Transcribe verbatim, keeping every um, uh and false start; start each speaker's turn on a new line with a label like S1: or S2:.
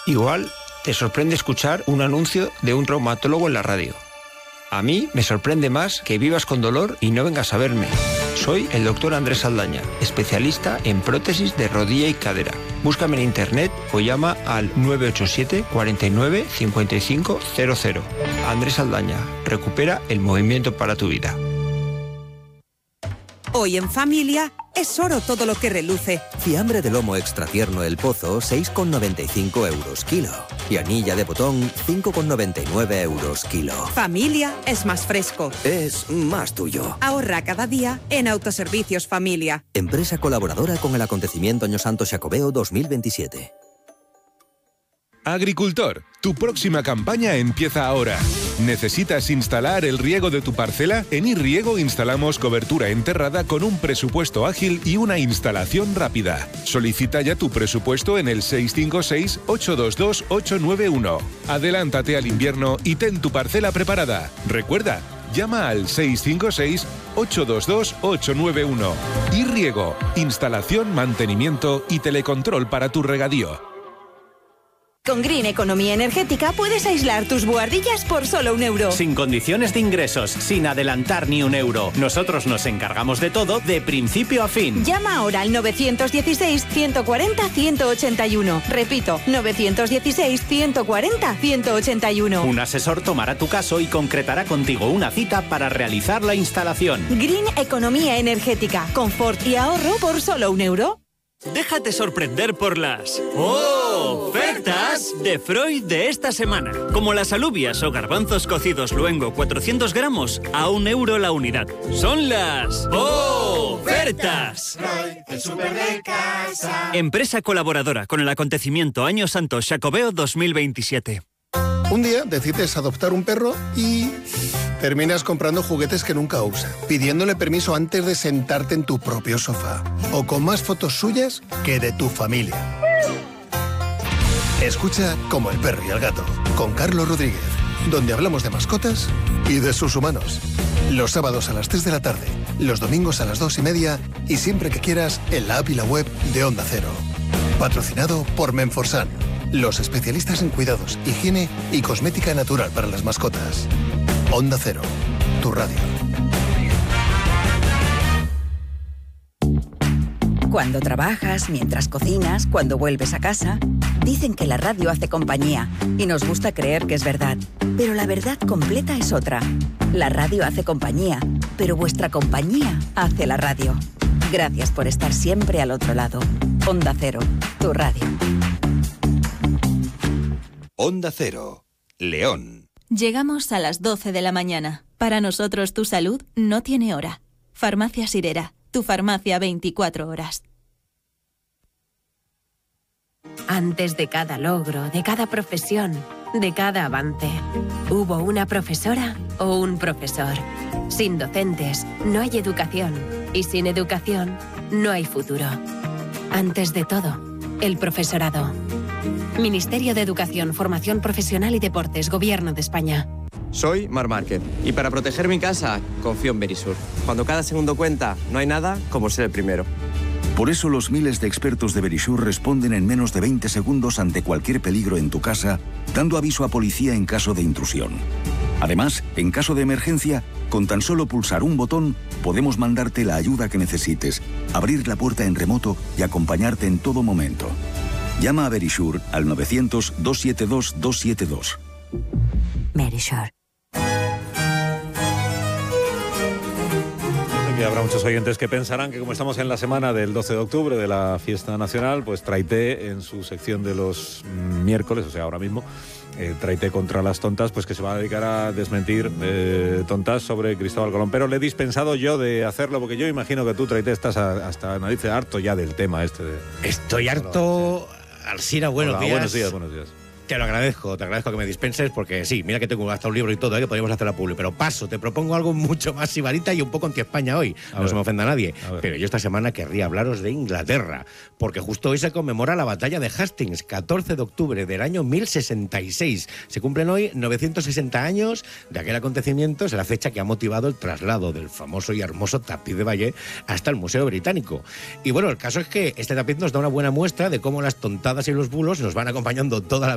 S1: Igual te sorprende escuchar un anuncio de un traumatólogo en la radio. A mí me sorprende más que vivas con dolor y no vengas a verme. Soy el doctor Andrés Saldaña, especialista en prótesis de rodilla y cadera. Búscame en internet o llama al nueve ocho siete, cuarenta y nueve, cincuenta y cinco cero cero. Andrés Saldaña, recupera el movimiento para tu vida.
S2: Hoy en familia es oro todo lo que reluce.
S3: Fiambre de lomo extra tierno El Pozo, seis con noventa y cinco euros kilo. Y anilla de botón, cinco con noventa y nueve euros kilo.
S2: Familia es más fresco.
S3: Es más tuyo.
S2: Ahorra cada día en Autoservicios Familia.
S3: Empresa colaboradora con el acontecimiento Año Santo Xacobeo dos mil veintisiete.
S4: Agricultor, tu próxima campaña empieza ahora. ¿Necesitas instalar el riego de tu parcela? En iRriego instalamos cobertura enterrada con un presupuesto ágil y una instalación rápida. Solicita ya tu presupuesto en el seis cinco seis, ocho dos dos, ocho nueve uno. Adelántate al invierno y ten tu parcela preparada. Recuerda, llama al seis cinco seis, ocho dos dos, ocho nueve uno. iRriego, instalación, mantenimiento y telecontrol para tu regadío.
S5: Con Green Economía Energética puedes aislar tus buhardillas por solo un euro.
S6: Sin condiciones de ingresos, sin adelantar ni un euro. Nosotros nos encargamos de todo, de principio a fin.
S5: Llama ahora al nueve uno seis, uno cuatro cero, uno ocho uno. Repito, nueve uno seis, uno cuatro cero, uno ocho uno.
S6: Un asesor tomará tu caso y concretará contigo una cita para realizar la instalación.
S5: Green Economía Energética. Confort y ahorro por solo un euro.
S7: Déjate sorprender por las ofertas de Freud de esta semana. Como las alubias o garbanzos cocidos luengo cuatrocientos gramos a un euro la unidad. Son las ofertas.
S8: Freud, el súper de casa.
S7: Empresa colaboradora con el acontecimiento Año Santo Xacobeo dos mil veintisiete.
S9: Un día decides adoptar un perro y terminas comprando juguetes que nunca usa, pidiéndole permiso antes de sentarte en tu propio sofá, o con más fotos suyas que de tu familia. Escucha Como el perro y el gato, con Carlos Rodríguez, donde hablamos de mascotas y de sus humanos. Los sábados a las tres de la tarde, los domingos a las dos y media y siempre que quieras en la app y la web de Onda Cero. Patrocinado por Menforsan, los especialistas en cuidados, higiene y cosmética natural para las mascotas. Onda Cero, tu radio.
S2: Cuando trabajas, mientras cocinas, cuando vuelves a casa, dicen que la radio hace compañía y nos gusta creer que es verdad. Pero la verdad completa es otra. La radio hace compañía, pero vuestra compañía hace la radio. Gracias por estar siempre al otro lado. Onda Cero, tu radio.
S10: Onda Cero, León.
S11: Llegamos a las doce de la mañana. Para nosotros tu salud no tiene hora. Farmacia Sirera, tu farmacia veinticuatro horas.
S12: Antes de cada logro, de cada profesión, de cada avance, hubo una profesora o un profesor. Sin docentes no hay educación y sin educación no hay futuro. Antes de todo, el profesorado. Ministerio de Educación, Formación Profesional y Deportes, Gobierno de España.
S13: Soy Mar Márquez y para proteger mi casa confío en Verisur. Cuando cada segundo cuenta, no hay nada como ser el primero.
S14: Por eso los miles de expertos de Verisur responden en menos de veinte segundos ante cualquier peligro en tu casa, dando aviso a policía en caso de intrusión. Además, en caso de emergencia, con tan solo pulsar un botón, podemos mandarte la ayuda que necesites, abrir la puerta en remoto y acompañarte en todo momento. Llama a Verisur al novecientos, doscientos setenta y dos, doscientos setenta y dos.
S12: Verisur.
S15: Y habrá muchos oyentes que pensarán que como estamos en la semana del doce de octubre de la fiesta nacional, pues Traité en su sección de los miércoles, o sea, ahora mismo, eh, Traité contra las tontas, pues que se va a dedicar a desmentir eh, tontas sobre Cristóbal Colón. Pero le he dispensado yo de hacerlo porque yo imagino que tú, Traité, estás a, hasta narices harto ya del tema este. De,
S16: Estoy harto. Alsina, buenos
S15: Hola,
S16: días.
S15: Buenos días, buenos días.
S16: Te lo agradezco, te agradezco que me dispenses porque sí, mira que tengo hasta un libro y todo, ¿eh? Que podríamos hacer a público, pero paso, te propongo algo mucho más sibarita y un poco anti-España hoy, a no ver. Se me ofenda a nadie, a pero yo esta semana querría hablaros de Inglaterra, porque justo hoy se conmemora la batalla de Hastings, catorce de octubre del año mil sesenta y seis, se cumplen hoy novecientos sesenta años de aquel acontecimiento, es la fecha que ha motivado el traslado del famoso y hermoso tapiz de Bayeux hasta el Museo Británico, y bueno, el caso es que este tapiz nos da una buena muestra de cómo las tontadas y los bulos nos van acompañando toda la